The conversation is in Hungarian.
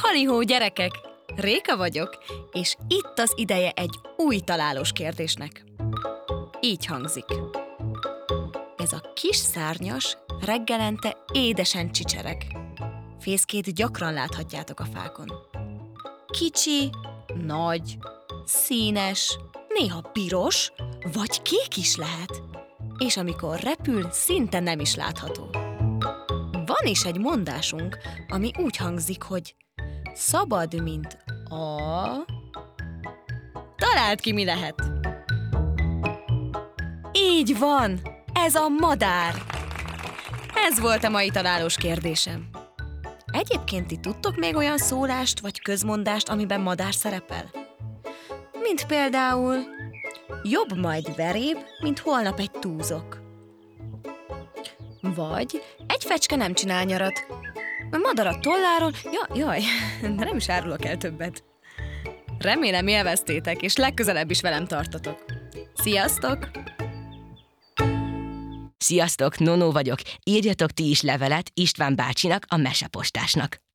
Halihó, gyerekek! Réka vagyok, és itt az ideje egy új találós kérdésnek. Így hangzik. Ez a kis szárnyas reggelente édesen csicsereg. Fészkét gyakran láthatjátok a fákon. Kicsi, nagy, színes, néha piros, vagy kék is lehet. És amikor repül, szinte nem is látható. Van is egy mondásunk, ami úgy hangzik, hogy szabad, mint a... Találd ki, mi lehet! Így van! Ez a madár! Ez volt a mai találós kérdésem. Egyébként ti tudtok még olyan szólást vagy közmondást, amiben madár szerepel? Mint például jobb majd veréb, mint holnap egy túzok. Vagy egy fecske nem csinál nyarat. A madar a tolláról... Jaj, de nem is árulok el többet. Remélem élveztétek, és legközelebb is velem tartotok. Sziasztok! Sziasztok, Nonó vagyok. Írjatok ti is levelet István bácsinak, a mesepostásnak.